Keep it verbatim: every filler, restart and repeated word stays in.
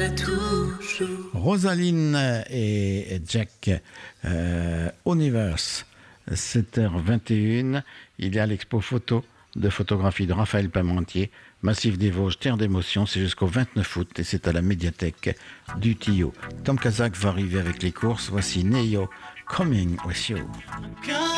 toujours. Rosaline et Jack euh, Universe, sept heures vingt et une. Il y a l'expo photo de photographie de Raphaël Parmentier, Massif des Vosges, Terre d'émotion. C'est jusqu'au vingt-neuf août et c'est à la médiathèque du Tillot. Tom Kazak va arriver avec les courses. Voici Neo, Coming With You.